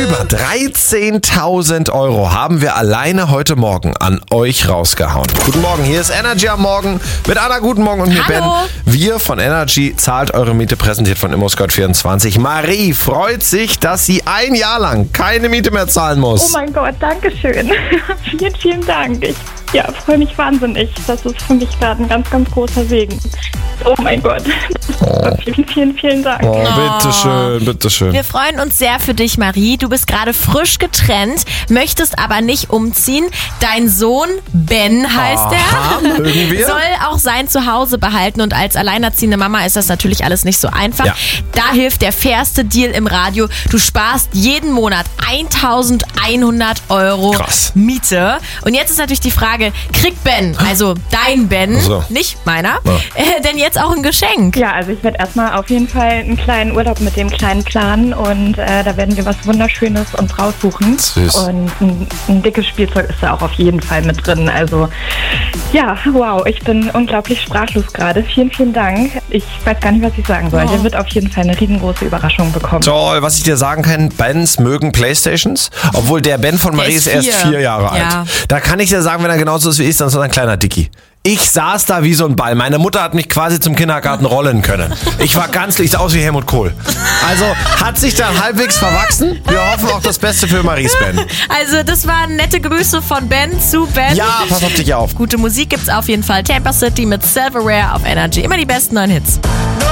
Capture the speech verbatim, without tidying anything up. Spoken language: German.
Über dreizehntausend Euro haben wir alleine heute Morgen an euch rausgehauen. Guten Morgen, hier ist Energy am Morgen mit Anna. Guten Morgen und mir Ben. Wir von Energy zahlt eure Miete, präsentiert von ImmoScout vierundzwanzig. Marie freut sich, dass sie ein Jahr lang keine Miete mehr zahlen muss. Oh mein Gott, danke schön. vielen, vielen Dank. Ich ja, freue mich wahnsinnig. Das ist für mich gerade ein ganz, ganz großer Segen. Oh mein Gott. Oh. Vielen, vielen, vielen Dank. Oh, bitteschön, bitteschön. Wir freuen uns sehr für dich, Marie. Du bist gerade frisch getrennt, möchtest aber nicht umziehen. Dein Sohn, Ben heißt Aha, er, mögen wir. soll auch sein Zuhause behalten. Und als alleinerziehende Mama ist das natürlich alles nicht so einfach. Ja. Da hilft der fairste Deal im Radio. Du sparst jeden Monat eintausendeinhundert Euro Krass. Miete. Und jetzt ist natürlich die Frage, kriegt Ben, also dein Ben, so. nicht meiner, Ja. äh, denn jetzt auch ein Geschenk? Ja, also ich werde erstmal auf jeden Fall einen kleinen Urlaub mit dem Kleinen planen und äh, da werden wir was Wunderschönes uns raussuchen. Süß. Und ein, ein dickes Spielzeug ist da auch auf jeden Fall mit drin. Also ja, wow, ich bin unglaublich sprachlos gerade. Vielen, vielen Dank. Ich weiß gar nicht, was ich sagen soll. Oh. Ihr wird auf jeden Fall eine riesengroße Überraschung bekommen. Toll, was ich dir sagen kann, Bens mögen Playstations, obwohl der Ben von Marie ist ist erst vier. vier Jahre alt. Ja. Da kann ich dir sagen, wenn er genauso ist wie ich, dann ist er ein kleiner Dicky. Ich saß da wie so ein Ball. Meine Mutter hat mich quasi zum Kindergarten rollen können. Ich war ganz, ich sah aus wie Helmut Kohl. Also hat sich dann halbwegs verwachsen. Wir hoffen auch das Beste für Maries Ben. Also das waren nette Grüße von Ben zu Ben. Ja, pass auf dich auf. Gute Musik gibt's auf jeden Fall. Tampa City mit Silverware auf Energy. Immer die besten neuen Hits.